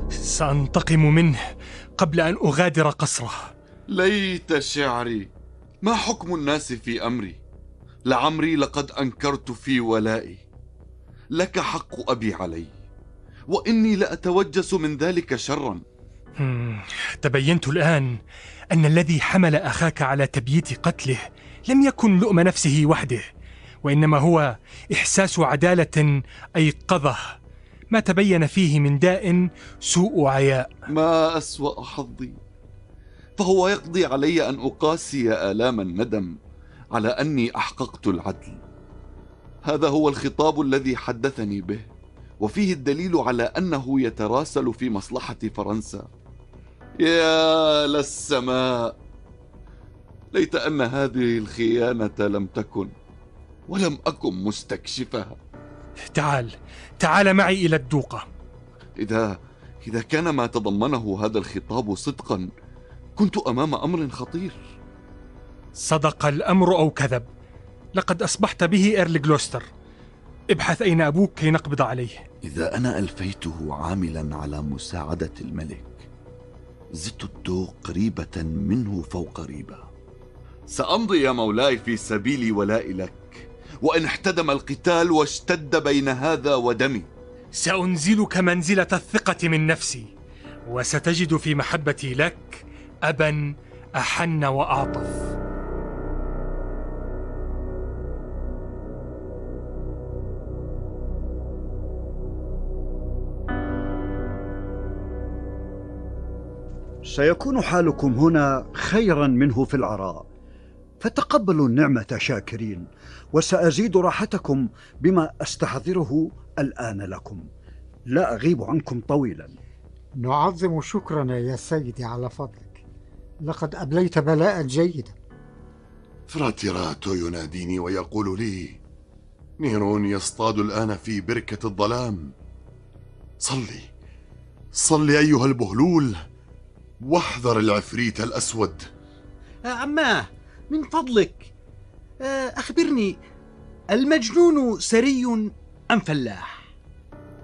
سأنتقم منه قبل أن أغادر قصره. ليت شعري، ما حكم الناس في أمري؟ لعمري لقد أنكرت في ولائي. لك حق أبي علي، وإني لأتوجس من ذلك شرا. تبينت الآن أن الذي حمل أخاك على تبييت قتله لم يكن لؤم نفسه وحده، وإنما هو إحساس عدالة أيقظه ما تبين فيه من داء سوء عياء. ما أسوأ حظي، فهو يقضي علي أن أقاسي آلام الندم على أني أحققت العدل. هذا هو الخطاب الذي حدثني به، وفيه الدليل على أنه يتراسل في مصلحة فرنسا. يا للسماء، ليت أن هذه الخيانة لم تكن، ولم أكن مستكشفها. تعال معي إلى الدوقة. إذا كان ما تضمنه هذا الخطاب صدقا، كنت أمام أمر خطير. صدق الأمر أو كذب، لقد أصبحت به إيرل جلوستر. ابحث أين أبوك كي نقبض عليه. إذا أنا ألفيته عاملا على مساعدة الملك، زدت الدوق ريبة منه فوق ريبة. سأمضي يا مولاي في سبيل ولائي لك، وإن احتدم القتال واشتد بين هذا ودمي. سأنزلك منزلة الثقة من نفسي، وستجد في محبتي لك أبا أحن وأعطف. سيكون حالكم هنا خيرا منه في العراء، فتقبلوا النعمة شاكرين، وسأزيد راحتكم بما أستحضره الآن لكم. لا أغيب عنكم طويلا. نعظم شكرنا يا سيدي على فضلك، لقد أبليت بلاء جيدا. فراتيراتو يناديني ويقول لي: نيرون يصطاد الآن في بركة الظلام. صلي أيها البهلول، واحذر العفريت الأسود. عماه، من فضلك أخبرني، المجنون سري أم فلاح؟